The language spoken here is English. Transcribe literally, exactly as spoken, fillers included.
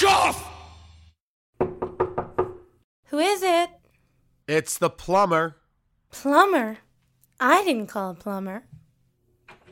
Watch off! Who is it? It's the plumber. Plumber? I didn't call a plumber.